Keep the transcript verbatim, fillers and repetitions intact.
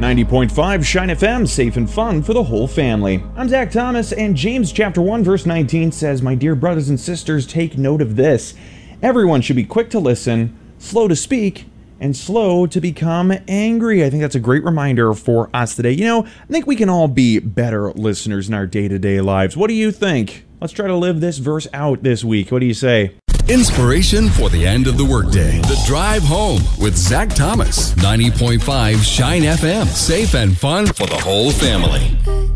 ninety point five Shine F M, safe and fun for the whole family. I'm Zach Thomas, and James chapter one verse nineteen says, "My dear brothers and sisters, take note of this. Everyone should be quick to listen, slow to speak, and slow to become angry." I think that's a great reminder for us today. You know, I think we can all be better listeners in our day-to-day lives. What do you think? Let's try to live this verse out this week. What do you say? Inspiration for the end of the workday. The Drive Home with Zach Thomas. ninety point five Shine F M. Safe and fun for the whole family.